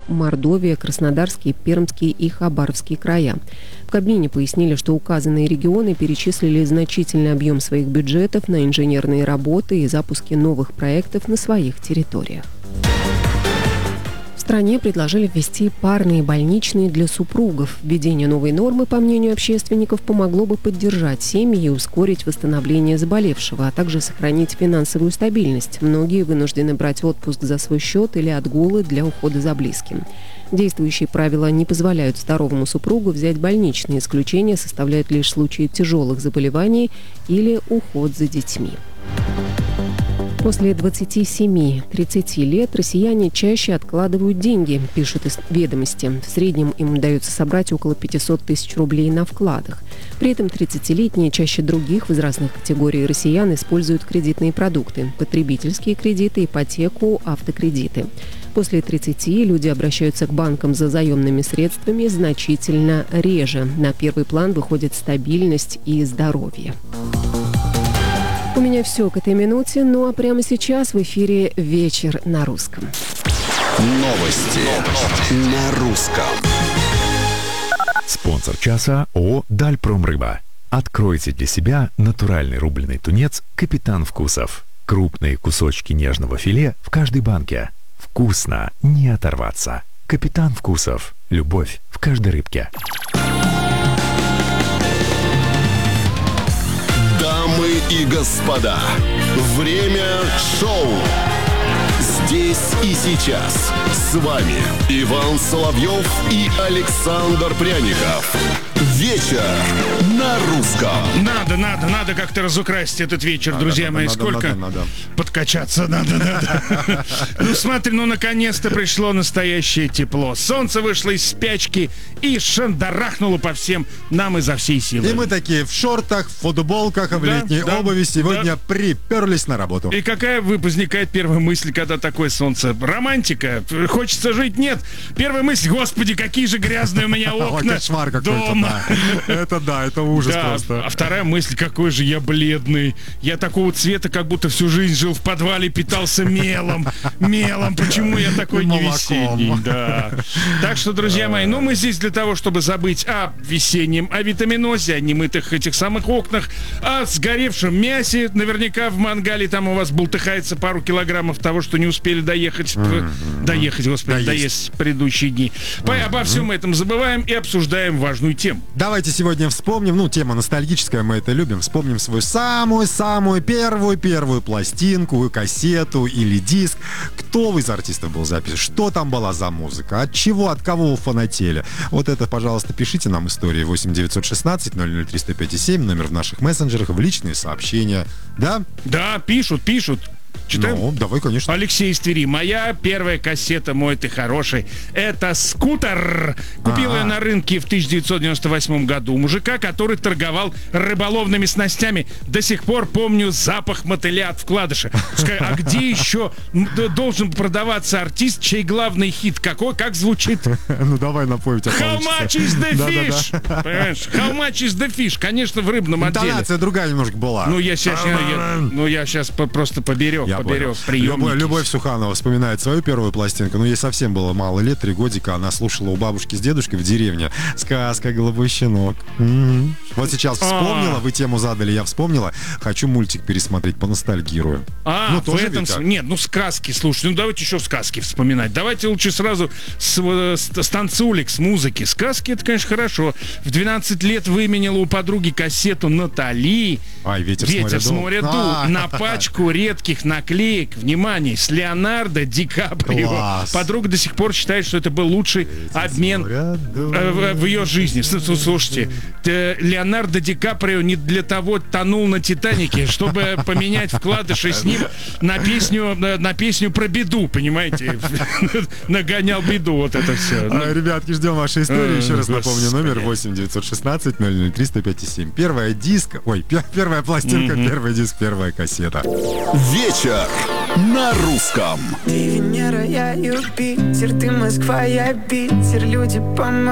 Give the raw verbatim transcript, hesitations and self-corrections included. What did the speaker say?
Мордовия, Краснодарский, Пермский и Хабаровский края. В Кабмине пояснили, что указанные регионы перечислили значительный объем своих бюджетов на инженерные работы и запуски новых проектов на своих территориях. В стране предложили ввести парные больничные для супругов. Введение новой нормы, по мнению общественников, помогло бы поддержать семьи и ускорить восстановление заболевшего, а также сохранить финансовую стабильность. Многие вынуждены брать отпуск за свой счет или отгулы для ухода за близким. Действующие правила не позволяют здоровому супругу взять больничные. Исключения составляют лишь случаи тяжелых заболеваний или уход за детьми. После двадцати семи - тридцати лет россияне чаще откладывают деньги, пишут из «Ведомости». В среднем им удается собрать около пятисот тысяч рублей на вкладах. При этом тридцатилетние чаще других возрастных категорий россиян используют кредитные продукты – потребительские кредиты, ипотеку, автокредиты. После тридцати люди обращаются к банкам за заемными средствами значительно реже. На первый план выходит стабильность и здоровье. У меня все к этой минуте, ну а прямо сейчас в эфире «Вечер на русском». Новости, Новости. на русском. Спонсор часа ООО «Дальпромрыба». Откройте для себя натуральный рубленый тунец «Капитан Вкусов». Крупные кусочки нежного филе в каждой банке. Вкусно, не оторваться. «Капитан Вкусов». Любовь в каждой рыбке. Дамы и господа, время шоу. Здесь и сейчас. С вами Иван Соловьев и Александр Пряников. Вечер на русском. Надо, надо, надо как-то разукрасить этот вечер, надо, друзья надо, мои. надо, Сколько? надо, надо. Подкачаться надо, надо. Ну смотри, ну наконец-то пришло настоящее тепло. Солнце вышло из спячки и шандарахнуло по всем нам изо всей силы. И мы такие в шортах, в футболках, в Да, летней да, обуви сегодня да. приперлись на работу. И какая возникает первая мысль, когда такое солнце? Романтика? Хочется жить? Нет. Первая мысль: господи, какие же грязные у меня окна. Кошмар какой-то, дома. да. Это да, это ужас Да, просто. а вторая мысль: какой же я бледный. Я такого цвета, как будто всю жизнь жил в подвале, питался мелом. Мелом. Почему я такой не весенний? Да. Так что, друзья мои, ну мы здесь для того, чтобы забыть о весеннем, о витаминозе, о немытых этих самых окнах, о сгоревшем мясе. Наверняка в мангале там у вас бултыхается пару килограммов того, что не успели доехать. Mm-hmm. Доехать, господи, доесть, доесть в предыдущие дни. Mm-hmm. Обо всем этом забываем и обсуждаем важную тему. Давайте сегодня вспомним, ну, тема ностальгическая, мы это любим. Вспомним свою самую-самую первую-первую пластинку, кассету или диск. Кто из артистов был записан? Что там была за музыка? От чего, от кого вы фанатели? Вот это, пожалуйста, пишите нам истории. восемь девятьсот шестнадцать ноль ноль три сто пять семь, номер в наших мессенджерах, в личные сообщения. Да? Да, пишут, пишут. Читаем? Ну, давай, конечно. Алексей из Твери. Моя первая кассета «Мой ты хороший» — это «Скутер». Купил А-а. я на рынке в тысяча девятьсот девяносто восьмом году у мужика, который торговал рыболовными снастями. До сих пор помню запах мотыля от вкладыша. Скажи, а где еще должен продаваться артист, чей главный хит какой, как звучит? Ну, давай напомнить. How much is the fish? Понимаешь? How much is the fish? Конечно, в рыбном отделе. Интонация другая немножко была. Ну, я сейчас, я, я, ну, я сейчас по- просто поберег. Я Поберег, Любовь, Любовь Суханова вспоминает свою первую пластинку. Ну, ей совсем было мало лет, три годика. Она слушала у бабушки с дедушкой в деревне. Сказка «Голубой щенок». М-м-м. Вот сейчас вспомнила, вы тему задали, я вспомнила. Хочу мультик пересмотреть, поностальгирую. А, ну, в тоже этом... ведь так. Нет, ну сказки, слушай, ну давайте еще сказки вспоминать. Давайте лучше сразу с, с, с танцулек, с музыки. Сказки — это, конечно, хорошо. В двенадцать лет выменила у подруги кассету Натали. Ай, ветер, «Ветер с моря дул» А-а-а. на пачку редких наклеек. Внимание, с Леонардо Ди Каприо. Класс. Подруга до сих пор считает, что это был лучший Ветер обмен с моря дул. э, в, в ее жизни. С- Слушайте, т- Леонардо Ди Каприо не для того тонул на «Титанике», чтобы поменять вкладыши с ним на песню, на, на песню про беду, понимаете? Нагонял беду, вот это все. А, ребятки, ждем вашей истории. Э, Еще раз напомню, господи. номер восемь девятьсот шестнадцать ноль ноль три сто пять семь. Первая диск, ой, пер- первая пластинка, Мгм. первый диск, первая кассета. Вечер на русском. Ты Венера, я Юпитер, ты Москва, я Питер, люди по